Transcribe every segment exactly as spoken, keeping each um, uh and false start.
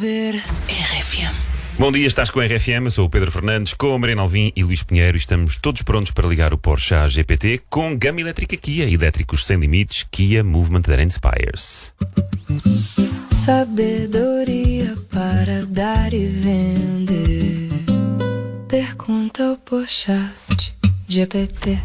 saber. R F M. Bom dia, estás com a R F M, eu sou o Pedro Fernandes, com a Mariana Alvim e Luís Pinheiro e estamos todos prontos para ligar o Porsche G P T com gama elétrica Kia, elétricos sem limites, Kia Movement that Inspires. Sabedoria para dar e vender. Pergunta ao Porsche G P T.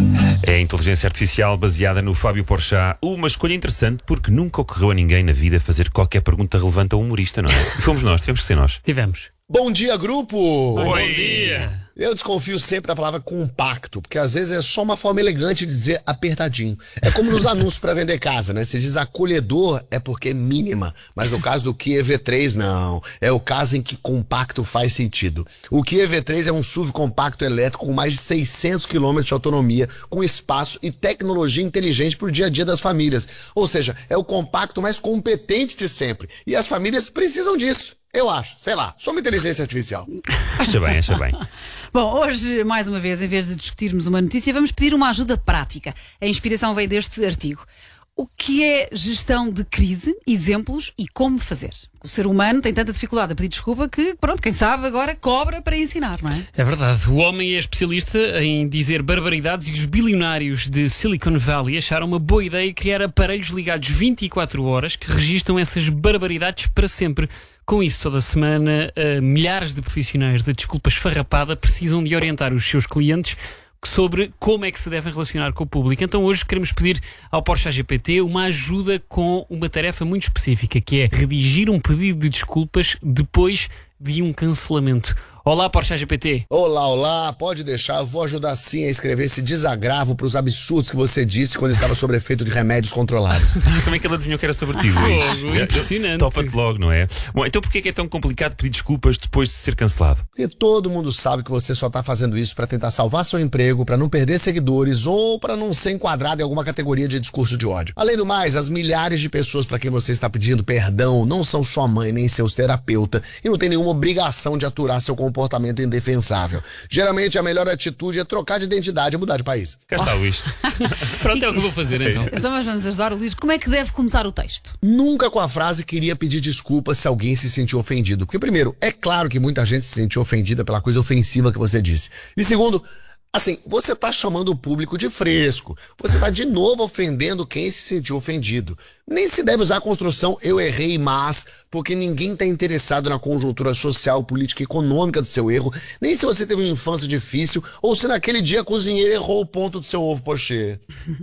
É a inteligência artificial baseada no Fábio Porchat, uma escolha interessante porque nunca ocorreu a ninguém na vida fazer qualquer pergunta relevante a um humorista, não é? E fomos nós, tivemos que ser nós. Tivemos. Bom dia, grupo! Bom dia! Eu desconfio sempre da palavra compacto, porque às vezes é só uma forma elegante de dizer apertadinho. É como nos anúncios para vender casa, né? Se diz acolhedor é porque é mínima, mas no caso do Kia V três, não. É o caso em que compacto faz sentido. O Kia V três é um S U V compacto elétrico com mais de seiscentos quilômetros de autonomia, com espaço e tecnologia inteligente para o dia a dia das famílias. Ou seja, é o compacto mais competente de sempre. E as famílias precisam disso. Eu acho, sei lá, sou uma inteligência artificial. Acha bem, acha bem. Bom, hoje, mais uma vez, em vez de discutirmos uma notícia, vamos pedir uma ajuda prática. A inspiração veio deste artigo. O que é gestão de crise, exemplos e como fazer? O ser humano tem tanta dificuldade a pedir desculpa que, pronto, quem sabe agora cobra para ensinar, não é? É verdade. O homem é especialista em dizer barbaridades e os bilionários de Silicon Valley acharam uma boa ideia criar aparelhos ligados vinte e quatro horas que registram essas barbaridades para sempre. Com isso, toda semana, uh, milhares de profissionais de desculpa esfarrapada precisam de orientar os seus clientes sobre como é que se devem relacionar com o público. Então hoje queremos pedir ao Porsche G P T uma ajuda com uma tarefa muito específica, que é redigir um pedido de desculpas depois de um cancelamento. Olá, Porsche G P T. Olá, olá, pode deixar, eu vou ajudar sim a escrever esse desagravo para os absurdos que você disse quando estava sob efeito de remédios controlados. Como é que ele adivinhou que era sobre ti, Luís? Fogo, impressionante. Topa-te logo, não é? Bom, então porquê é que é tão complicado pedir desculpas depois de ser cancelado? Porque todo mundo sabe que você só está fazendo isso para tentar salvar seu emprego, para não perder seguidores ou para não ser enquadrado em alguma categoria de discurso de ódio. Além do mais, as milhares de pessoas para quem você está pedindo perdão não são sua mãe nem seus terapeutas e não tem nenhuma obrigação de aturar seu comportamento indefensável. Geralmente a melhor atitude é trocar de identidade e mudar de país. Cá está, Luís. Pronto, é o que eu vou fazer então. Então nós vamos ajudar o Luís. Como é que deve começar o texto? Nunca com a frase queria pedir desculpas se alguém se sentiu ofendido. Porque primeiro, é claro que muita gente se sentiu ofendida pela coisa ofensiva que você disse. E segundo, assim, você tá chamando o público de fresco. Você tá de novo ofendendo quem se sentiu ofendido. Nem se deve usar a construção eu errei, mas, porque ninguém tá interessado na conjuntura social, política e econômica do seu erro, nem se você teve uma infância difícil ou se naquele dia a cozinheira errou o ponto do seu ovo pochê.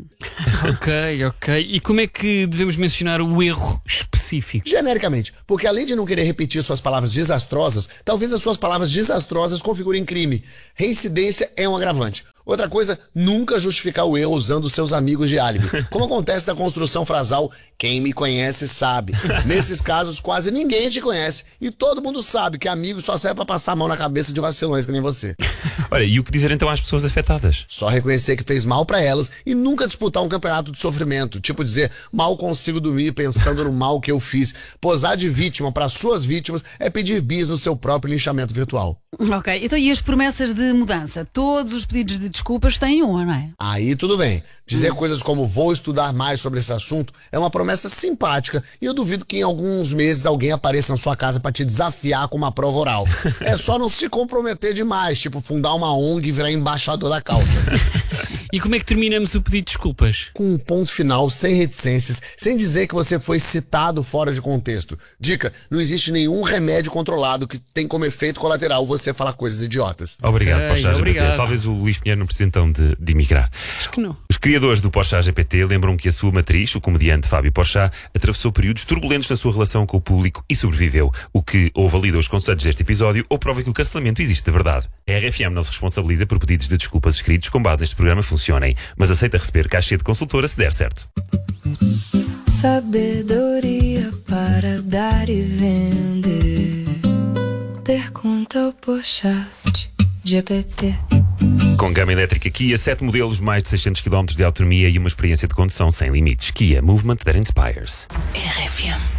Ok, ok. E como é que devemos mencionar o erro específico? Genericamente, porque além de não querer repetir suas palavras desastrosas, talvez as suas palavras desastrosas configurem crime. Reincidência é um agravante. Outra coisa, nunca justificar o erro usando seus amigos de álibi, como acontece na construção frasal quem me conhece sabe. Nesses casos, quase ninguém te conhece e todo mundo sabe que amigo só serve pra passar a mão na cabeça de vacilões que nem você. Olha, e o que dizer então às pessoas afetadas? Só reconhecer que fez mal pra elas e nunca disputar um campeonato de sofrimento, tipo dizer, mal consigo dormir pensando no mal que eu fiz. Posar de vítima para suas vítimas é pedir bis no seu próprio linchamento virtual. Ok, então e as promessas de mudança? Todos os pedidos de desculpas têm uma, não é? Aí tudo bem. Dizer hum. coisas como vou estudar mais sobre esse assunto é uma promessa simpática e eu duvido que em alguns meses alguém apareça na sua casa para te desafiar com uma prova oral. É só não se comprometer demais, tipo fundar uma O N G e virar embaixador da calça. E como é que terminamos o pedido de desculpas? Com um ponto final, sem reticências, sem dizer que você foi citado fora de contexto. Dica, não existe nenhum remédio controlado que tem como efeito colateral você falar coisas idiotas. Obrigado, Okay, Porsche G P T. obrigado. Talvez o Luís Pinheiro não precise então de, de emigrar. Acho que não. Os criadores do Porsche G P T lembram que a sua matriz, o comediante Fábio Porchat, atravessou períodos turbulentos na sua relação com o público e sobreviveu, o que ou valida os conselhos deste episódio ou prova que o cancelamento existe de verdade. A R F M não se responsabiliza por pedidos de desculpas escritos com base neste programa funcionem, mas aceita receber caixa de consultora se der certo. Sabedoria para dar e vender. Pergunta ao Porsche G P T. Com gama elétrica Kia, sete modelos, mais de seiscentos quilómetros de autonomia e uma experiência de condução sem limites. Kia Movement that Inspires. R F M.